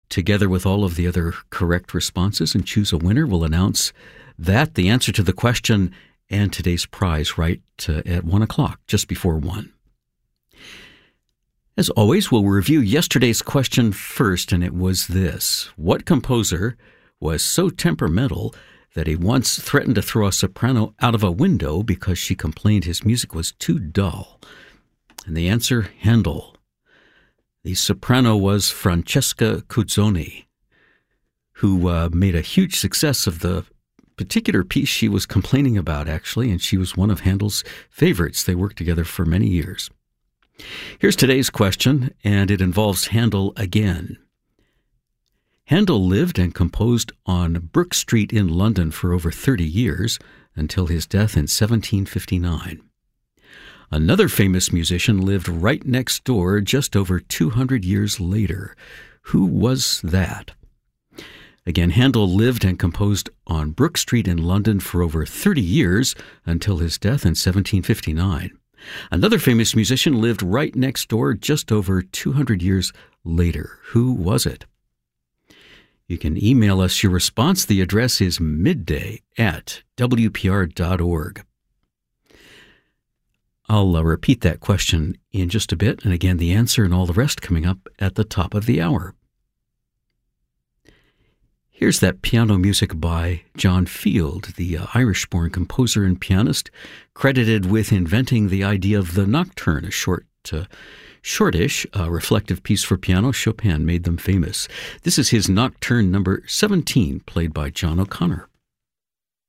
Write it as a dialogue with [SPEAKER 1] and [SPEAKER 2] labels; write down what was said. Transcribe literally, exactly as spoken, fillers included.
[SPEAKER 1] together with all of the other correct responses and choose a winner. We'll announce that, the answer to the question, and today's prize right uh, at one o'clock, just before one. As always, we'll review yesterday's question first, and it was this. What composer was so temperamental that he once threatened to throw a soprano out of a window because she complained his music was too dull? And the answer, Handel. The soprano was Francesca Cuzzoni, who uh, made a huge success of the particular piece she was complaining about, actually, and she was one of Handel's favorites. They worked together for many years. Here's today's question, and it involves Handel again. Handel lived and composed on Brook Street in London for over thirty years until his death in seventeen fifty-nine. Another famous musician lived right next door just over two hundred years later. Who was that? Again, Handel lived and composed on Brook Street in London for over thirty years until his death in seventeen fifty-nine. Another famous musician lived right next door just over two hundred years later. Who was it? You can email us your response. The address is midday at w p r dot org. I'll uh, repeat that question in just a bit, and again, the answer and all the rest coming up at the top of the hour. Here's that piano music by John Field, the uh, Irish-born composer and pianist, credited with inventing the idea of the nocturne, a short, uh, shortish, uh, reflective piece for piano. Chopin made them famous. This is his Nocturne number seventeen, played by John O'Connor.